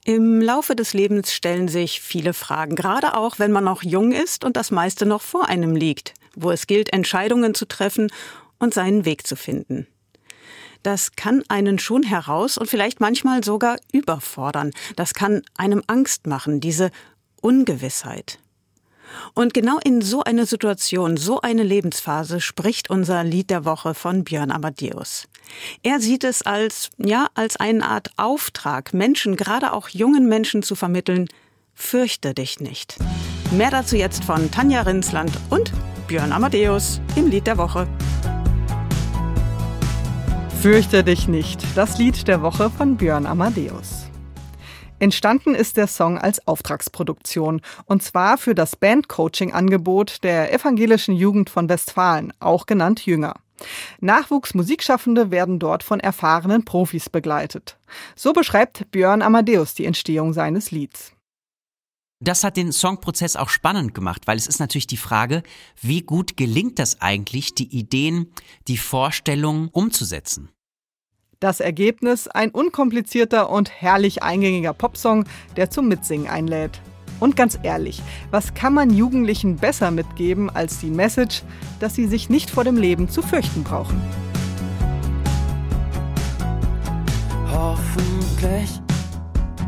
Im Laufe des Lebens stellen sich viele Fragen, gerade auch, wenn man noch jung ist und das meiste noch vor einem liegt, wo es gilt, Entscheidungen zu treffen und seinen Weg zu finden. Das kann einen schon heraus und vielleicht manchmal sogar überfordern. Das kann einem Angst machen, diese Ungewissheit. Und genau in so eine Situation, so eine Lebensphase spricht unser Lied der Woche von Björn Amadeus. Er sieht es als eine Art Auftrag, Menschen, gerade auch jungen Menschen zu vermitteln, fürchte dich nicht. Mehr dazu jetzt von Tanja Rinsland und Björn Amadeus im Lied der Woche. Fürchte dich nicht, das Lied der Woche von Björn Amadeus. Entstanden ist der Song als Auftragsproduktion, und zwar für das Bandcoaching-Angebot der Evangelischen Jugend von Westfalen, auch genannt Jünger. Nachwuchsmusikschaffende werden dort von erfahrenen Profis begleitet. So beschreibt Björn Amadeus die Entstehung seines Lieds. Das hat den Songprozess auch spannend gemacht, weil es ist natürlich die Frage, wie gut gelingt das eigentlich, die Ideen, die Vorstellungen umzusetzen? Das Ergebnis: ein unkomplizierter und herrlich eingängiger Popsong, der zum Mitsingen einlädt. Und ganz ehrlich, was kann man Jugendlichen besser mitgeben als die Message, dass sie sich nicht vor dem Leben zu fürchten brauchen? Hoffentlich